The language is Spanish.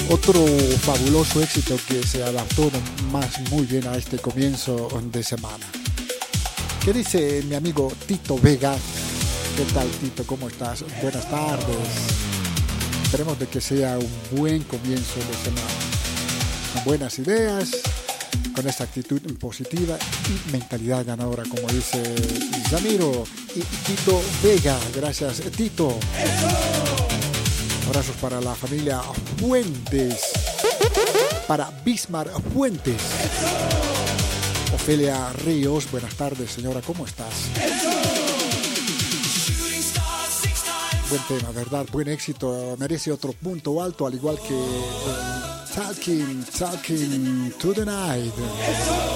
Otro fabuloso éxito que se adaptó más muy bien a este comienzo de semana. ¿Qué dice mi amigo Tito Vega? ¿Qué tal, Tito? ¿Cómo estás? Buenas tardes. Esperemos de que sea un buen comienzo de semana. Con buenas ideas, con esta actitud positiva y mentalidad ganadora, como dice Ramiro y Tito Vega. Gracias, Tito. Abrazos para la familia Fuentes, para Bismar Fuentes. Ofelia Ríos, buenas tardes, señora, ¿cómo estás? Buen tema, ¿verdad? Buen éxito, merece otro punto alto, al igual que Talking to the Night.